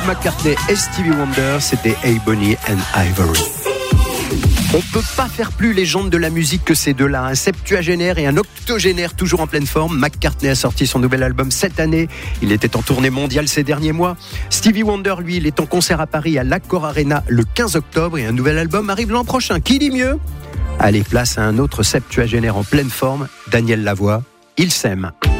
McCartney et Stevie Wonder, c'était Ebony and Ivory. On peut pas faire plus légende de la musique que ces deux-là. Un septuagénaire et un octogénaire toujours en pleine forme. McCartney a sorti son nouvel album cette année. Il était en tournée mondiale ces derniers mois. Stevie Wonder, lui, il est en concert à Paris à l'Accor Arena le 15 octobre et un nouvel album arrive l'an prochain. Qui dit mieux ? Allez, place à un autre septuagénaire en pleine forme, Daniel Lavoie. Ils s'aiment.